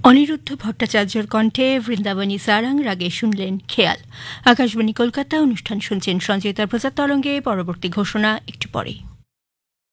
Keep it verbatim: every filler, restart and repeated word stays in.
অনিরুদ্ধ ভট্টাচার্যর কণ্ঠে বৃন্দাবনী সারাং রাগে শুনলেন খেয়াল। আকাশবাণী কলকাতা, অনুষ্ঠান শুনছেন সঞ্চয়িতার প্রচার তরঙ্গে। পরবর্তী ঘোষণা একটু পরেই।